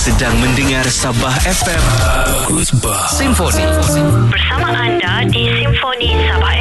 sedang mendengar Sabah FM. Bagus Bah. Simfoni. Bersama anda di Simfoni Sabah